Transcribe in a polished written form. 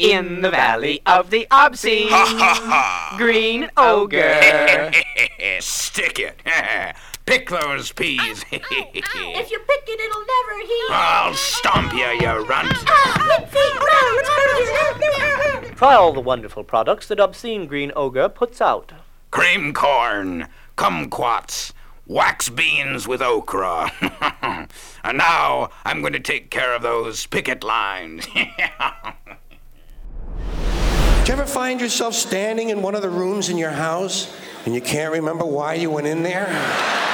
in the valley of the obscene Ha ha ha! green ogre. Stick it. Pick those peas. If you pick it, it'll never heal. I'll stomp you, you runt. Try all the wonderful products that Obscene Green Ogre puts out. Cream corn, kumquats, wax beans with okra. And now I'm going to take care of those picket lines. Do you ever find yourself standing in one of the rooms in your house and you can't remember why you went in there?